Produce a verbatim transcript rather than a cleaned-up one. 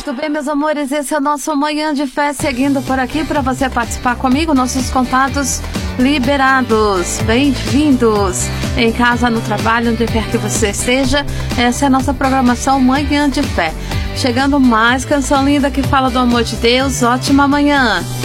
Muito bem, meus amores, esse é o nosso Manhã de Fé, seguindo por aqui para você participar comigo, nossos contatos liberados. Bem-vindos em casa, no trabalho, onde quer que você esteja. Essa é a nossa programação Manhã de Fé. Chegando mais canção linda que fala do amor de Deus. Ótima manhã.